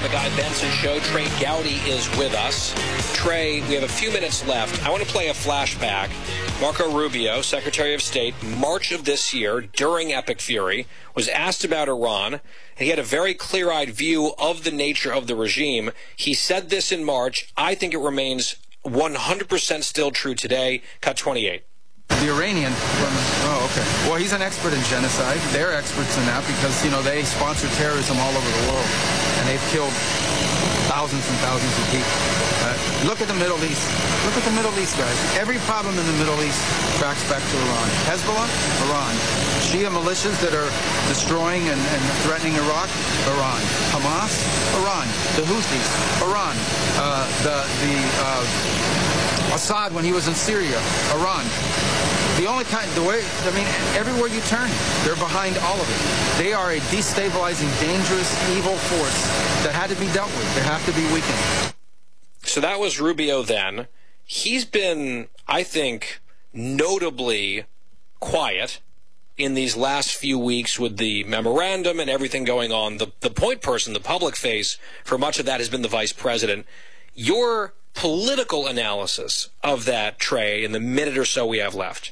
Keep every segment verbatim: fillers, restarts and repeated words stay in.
the Guy Benson Show. Trey Gowdy is with us. Trey, we have a few minutes left. I want to play a flashback. Marco Rubio, Secretary of State, March of this year, during Epic Fury, was asked about Iran, and he had a very clear-eyed view of the nature of the regime. He said this in March. I think it remains one hundred percent still true today. Cut twenty-eight. The Iranian, oh, okay. Well, he's an expert in genocide. They're experts in that because, you know, they sponsor terrorism all over the world. And they've killed thousands and thousands of people. Uh, look at the Middle East. Look at the Middle East, guys. Every problem in the Middle East tracks back to Iran. Hezbollah, Iran. Shia militias that are destroying and, and threatening Iraq, Iran. Hamas, Iran. The Houthis, Iran. Uh, the, the, uh, Assad when he was in Syria, Iran. The only kind, the way, I mean, everywhere you turn, they're behind all of it. They are a destabilizing, dangerous, evil force that had to be dealt with. They have to be weakened. So that was Rubio then. He's been, I think, notably quiet in these last few weeks with the memorandum and everything going on. The, the point person, the public face, for much of that has been the vice president. Your political analysis of that, Trey, in the minute or so we have left?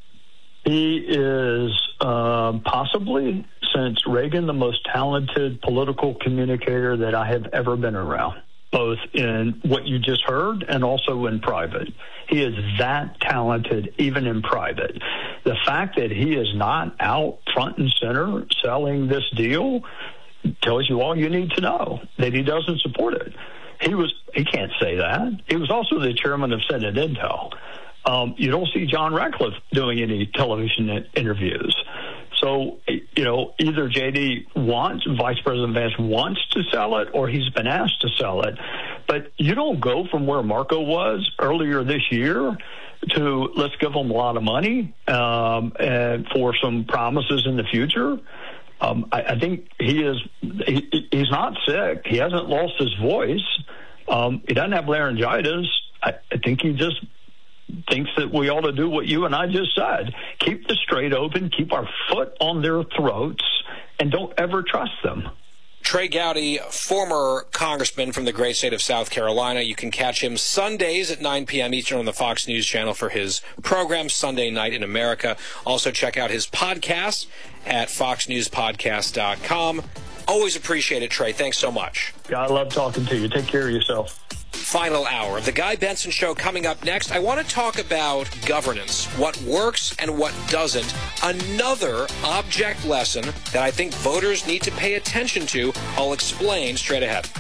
He is uh, possibly, since Reagan, the most talented political communicator that I have ever been around, both in what you just heard and also in private. He is that talented, even in private. The fact that he is not out front and center selling this deal tells you all you need to know, that he doesn't support it. He was, he can't say that. He was also the chairman of Senate Intel. Um, you don't see John Ratcliffe doing any television interviews. So, you know, either J D wants, Vice President Vance wants to sell it, or he's been asked to sell it. But you don't go from where Marco was earlier this year to let's give him a lot of money um, and for some promises in the future. Um, I, I think he is, he, he's not sick. He hasn't lost his voice. Um, he doesn't have laryngitis. I, I think he just thinks that we ought to do what you and I just said. Keep the strait open, keep our foot on their throats, and don't ever trust them. Trey Gowdy, former congressman from the great state of South Carolina. You can catch him Sundays at nine p.m. Eastern on the Fox News channel for his program, Sunday Night in America. Also check out his podcast at fox news podcast dot com. Always appreciate it, Trey. Thanks so much. I love talking to you. Take care of yourself. Final hour of the Guy Benson Show coming up next. I want to talk about governance, what works and what doesn't. Another object lesson that I think voters need to pay attention to. I'll explain straight ahead.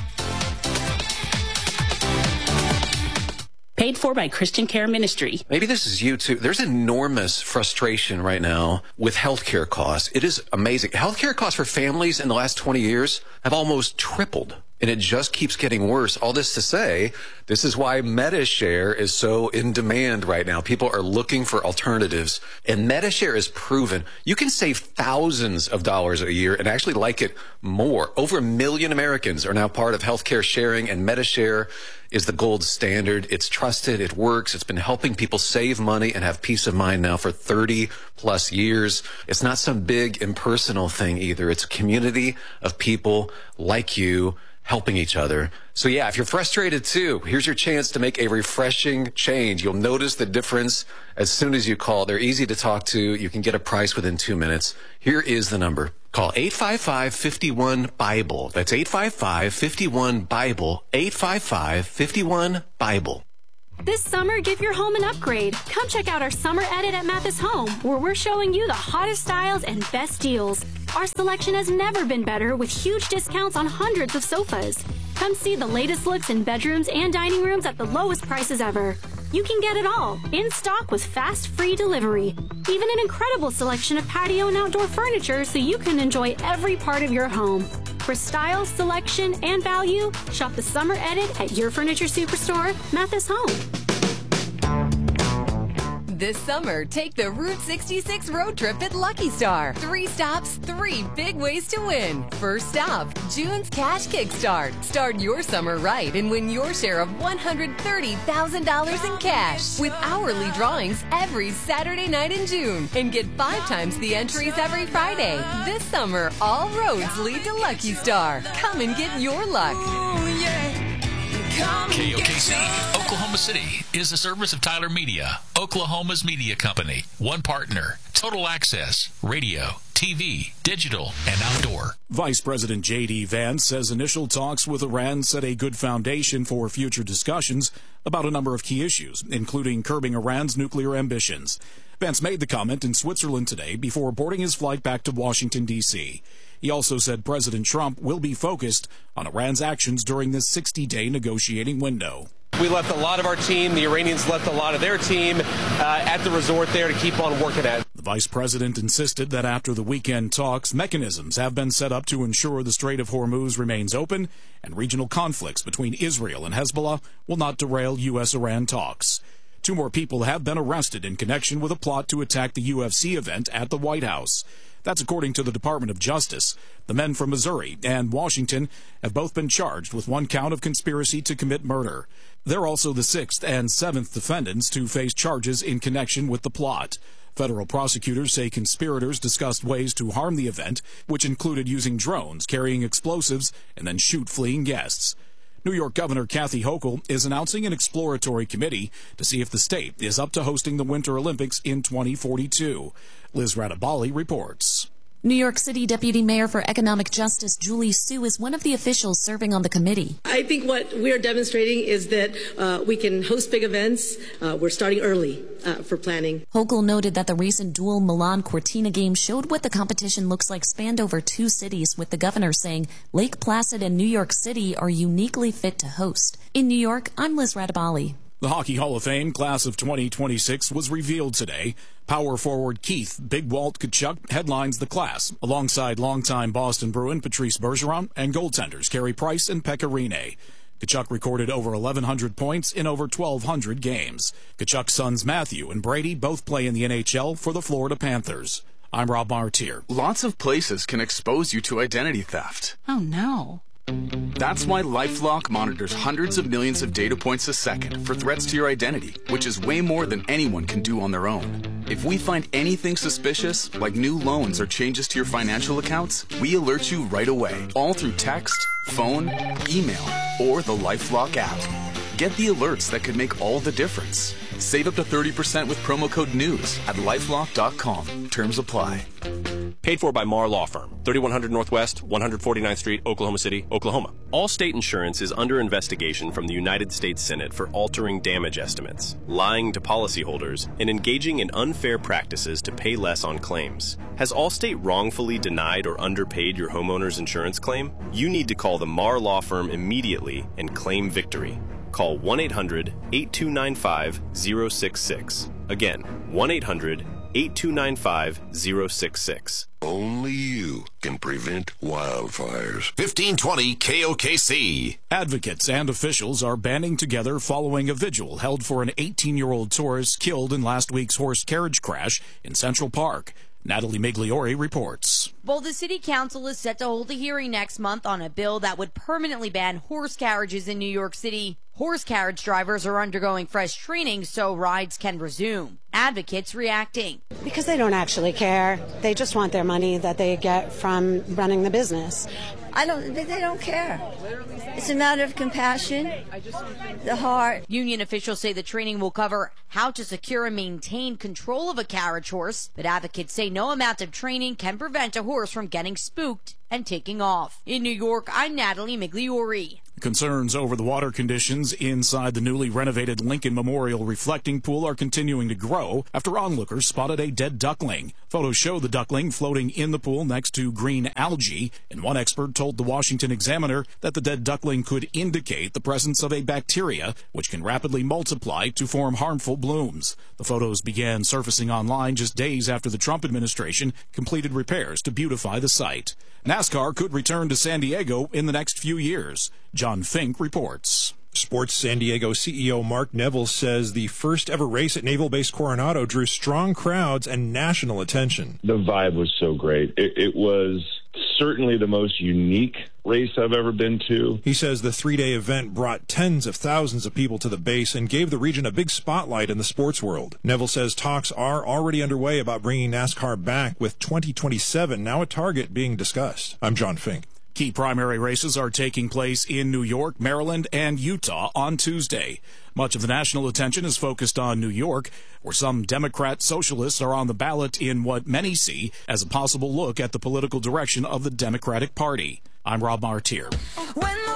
Paid for by Christian Care Ministry. Maybe this is you too. There's enormous frustration right now with healthcare costs. It is amazing. Healthcare costs for families in the last twenty years have almost tripled. And it just keeps getting worse. All this to say, this is why MediShare is so in demand right now. People are looking for alternatives. And MediShare is proven you can save thousands of dollars a year and actually like it more. Over a million Americans are now part of healthcare sharing, and MediShare is the gold standard. It's trusted. It works. It's been helping people save money and have peace of mind now for thirty plus years. It's not some big impersonal thing either. It's a community of people like you helping each other. So yeah, if you're frustrated too, here's your chance to make a refreshing change. You'll notice the difference as soon as you call. They're easy to talk to. You can get a price within two minutes. Here is the number. Call eight five five, five one, BIBLE. That's eight five five, five one, BIBLE. eight five five, five one, BIBLE. This summer, give your home an upgrade. Come check out our summer edit at Mathis Home, where we're showing you the hottest styles and best deals. Our selection has never been better, with huge discounts on hundreds of sofas. Come see the latest looks in bedrooms and dining rooms at the lowest prices ever. You can get it all, in stock with fast, free delivery. Even an incredible selection of patio and outdoor furniture so you can enjoy every part of your home. For style, selection, and value, shop the summer edit at your furniture superstore, Mathis Home. This summer, take the Route sixty-six road trip at Lucky Star. Three stops, three big ways to win. First stop, June's Cash Kickstart. Start your summer right and win your share of one hundred thirty thousand dollars in cash with hourly drawings every Saturday night in June. And get five times the entries every Friday. This summer, all roads lead to Lucky Star. Come and get your luck. K O K C, Oklahoma City, is a service of Tyler Media, Oklahoma's media company. One partner, total access, radio, T V, digital, and outdoor. Vice President J D. Vance says initial talks with Iran set a good foundation for future discussions about a number of key issues, including curbing Iran's nuclear ambitions. Vance made the comment in Switzerland today before boarding his flight back to Washington, D C He also said President Trump will be focused on Iran's actions during this sixty-day negotiating window. We left a lot of our team. The Iranians left a lot of their team uh, at the resort there to keep on working at it. The vice president insisted that after the weekend talks, mechanisms have been set up to ensure the Strait of Hormuz remains open and regional conflicts between Israel and Hezbollah will not derail U S Iran talks. Two more people have been arrested in connection with a plot to attack the U F C event at the White House. That's according to the Department of Justice. The men from Missouri and Washington have both been charged with one count of conspiracy to commit murder. They're also the sixth and seventh defendants to face charges in connection with the plot. Federal prosecutors say conspirators discussed ways to harm the event, which included using drones, carrying explosives, and then shoot fleeing guests. New York Governor Kathy Hochul is announcing an exploratory committee to see if the state is up to hosting the Winter Olympics in twenty forty-two. Liz Radabali reports. New York City Deputy Mayor for Economic Justice Julie Su is one of the officials serving on the committee. I think what we are demonstrating is that uh, we can host big events. Uh, we're starting early uh, for planning. Hochul noted that the recent dual Milan-Cortina game showed what the competition looks like spanned over two cities, with the governor saying Lake Placid and New York City are uniquely fit to host. In New York, I'm Liz Radabali. The Hockey Hall of Fame class of twenty twenty-six was revealed today. Power forward Keith Big Walt Tkachuk headlines the class, alongside longtime Boston Bruin Patrice Bergeron and goaltenders Carey Price and Pekka Rinne. Tkachuk recorded over eleven hundred points in over twelve hundred games. Tkachuk's sons Matthew and Brady both play in the N H L for the Florida Panthers. I'm Rob Martier. Lots of places can expose you to identity theft. Oh, no. That's why LifeLock monitors hundreds of millions of data points a second for threats to your identity, which is way more than anyone can do on their own. If we find anything suspicious, like new loans or changes to your financial accounts, we alert you right away, all through text, phone, email, or the LifeLock app. Get the alerts that could make all the difference. Save up to thirty percent with promo code NEWS at lifelock dot com. Terms apply. Paid for by Marr Law Firm, thirty-one hundred Northwest, one forty-ninth Street, Oklahoma City, Oklahoma. Allstate Insurance is under investigation from the United States Senate for altering damage estimates, lying to policyholders, and engaging in unfair practices to pay less on claims. Has Allstate wrongfully denied or underpaid your homeowner's insurance claim? You need to call the Marr Law Firm immediately and claim victory. Call one eight hundred, eight two nine five, zero six six. Again, one eight hundred, eight two nine five, zero six six. Only you can prevent wildfires. fifteen twenty K O K C. Advocates and officials are banding together following a vigil held for an eighteen-year-old tourist killed in last week's horse carriage crash in Central Park. Natalie Migliori reports. Well, the city council is set to hold a hearing next month on a bill that would permanently ban horse carriages in New York City. Horse carriage drivers are undergoing fresh training so rides can resume. Advocates reacting. Because they don't actually care. They just want their money that they get from running the business. I don't, they don't care. It's a matter of compassion, the heart. Union officials say the training will cover how to secure and maintain control of a carriage horse, but advocates say no amount of training can prevent a horse from getting spooked and taking off. In New York, I'm Natalie Migliori. Concerns over the water conditions inside the newly renovated Lincoln Memorial Reflecting Pool are continuing to grow after onlookers spotted a dead duckling. Photos show the duckling floating in the pool next to green algae, and one expert told the Washington Examiner that the dead duckling could indicate the presence of a bacteria which can rapidly multiply to form harmful blooms. The photos began surfacing online just days after the Trump administration completed repairs to beautify the site. NASCAR could return to San Diego in the next few years. John Fink reports. Sports San Diego C E O Mark Neville says the first ever race at Naval Base Coronado drew strong crowds and national attention. The vibe was so great. It, it was certainly the most unique race I've ever been to. He says the three-day event brought tens of thousands of people to the base and gave the region a big spotlight in the sports world. Neville says talks are already underway about bringing NASCAR back, with twenty twenty-seven now a target being discussed. I'm John Fink. Key primary races are taking place in New York, Maryland, and Utah on Tuesday. Much of the national attention is focused on New York, where some Democrat socialists are on the ballot in what many see as a possible look at the political direction of the Democratic Party. I'm Rob Martier.